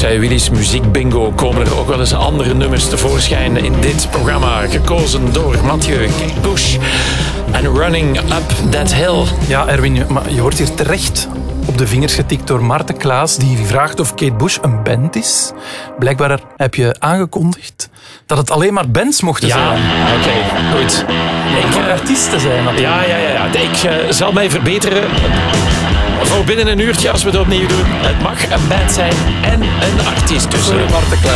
Dankzij Willy's Muziek Bingo komen er ook wel eens andere nummers tevoorschijn in dit programma. Gekozen door Mathieu, Kate Bush en Running Up That Hill. Ja, Erwin, maar je wordt hier terecht op de vingers getikt door Maarten Klaas, die vraagt of Kate Bush een band is. Blijkbaar heb je aangekondigd dat het alleen maar bands mochten zijn. Ja, oké, goed. Ik mag artiesten zijn natuurlijk. Ja. Ik zal mij verbeteren voor binnen een uurtje als we het opnieuw doen. Het mag een band zijn en een artiest. Dus Sorry, Maarten Klaas.